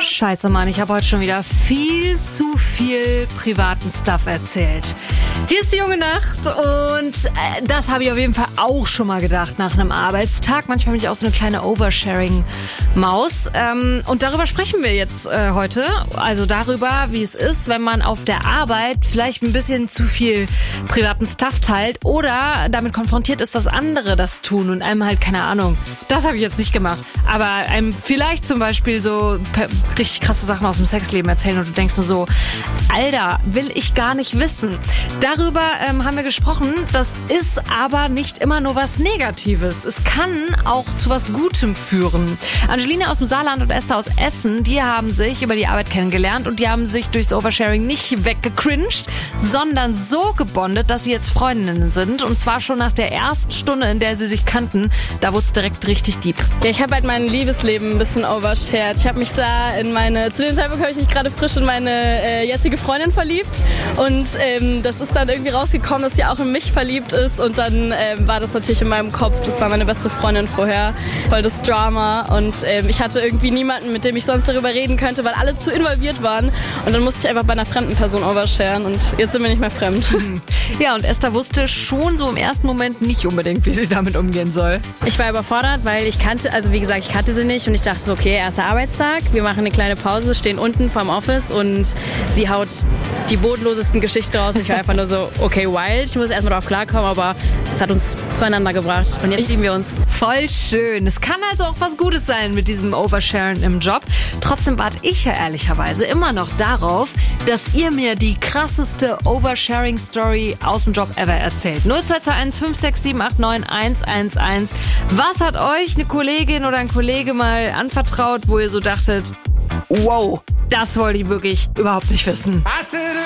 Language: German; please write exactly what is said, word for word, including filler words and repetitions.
Scheiße, Mann, ich habe heute schon wieder viel zu viel privaten Stuff erzählt. Hier ist die junge Nacht und äh, das habe ich auf jeden Fall auch schon mal gedacht nach einem Arbeitstag. Manchmal bin ich auch so eine kleine Oversharing-Maus. Ähm, und darüber sprechen wir jetzt äh, heute. Also darüber, wie es ist, wenn man auf der Arbeit vielleicht ein bisschen zu viel privaten Stuff teilt oder damit konfrontiert ist, dass andere das tun und einem halt, keine Ahnung, das habe ich jetzt nicht gemacht, aber einem vielleicht zum Beispiel so richtig krasse Sachen aus dem Sexleben erzählen und du denkst nur so, Alter, will ich gar nicht wissen. Darüber ähm, haben wir gesprochen. Das ist aber nicht immer nur was Negatives. Es kann auch zu was Gutem führen. Angelina aus dem Saarland und Esther aus Essen, die haben sich über die Arbeit kennengelernt und die haben sich durchs Oversharing nicht weggecringed, sondern so gebondet, dass sie jetzt Freundinnen sind. Und zwar schon nach der ersten Stunde, in der sie sich kannten. Da wurde es direkt richtig deep. Ja, ich habe halt mein Liebesleben ein bisschen overshared. Ich habe mich da in meine, zu dem Zeitpunkt habe ich mich gerade frisch in meine äh, jetzige Freundin verliebt und ähm, das ist dann irgendwie rausgekommen, dass sie auch in mich verliebt ist und dann ähm, war das natürlich in meinem Kopf, das war meine beste Freundin vorher, voll das Drama und ähm, ich hatte irgendwie niemanden, mit dem ich sonst darüber reden könnte, weil alle zu involviert waren und dann musste ich einfach bei einer fremden Person oversharen und jetzt sind wir nicht mehr fremd. Ja, und Esther wusste schon so im ersten Moment nicht unbedingt, wie sie damit umgehen soll. Ich war überfordert, weil ich kannte, also wie gesagt, ich kannte sie nicht und ich dachte so, okay, erster Arbeitstag, wir machen eine kleine Pause, stehen unten vorm Office und sie haut die bodenlosesten Geschichten raus. Ich war einfach nur so, okay, wild, ich muss erstmal drauf klarkommen, aber es hat uns zueinander gebracht und jetzt lieben wir uns. Voll schön. Es kann also auch was Gutes sein mit diesem Oversharen im Job. Trotzdem warte ich ja ehrlicherweise immer noch darauf, dass ihr mir die krasseste Oversharing-Story aus dem Job ever erzählt. null zwei zwei eins fünf sechs sieben acht neun eins eins eins. Was hat euch eine Kollegin oder ein Kollege mal anvertraut, wo ihr so dachtet, wow, das wollte ich wirklich überhaupt nicht wissen?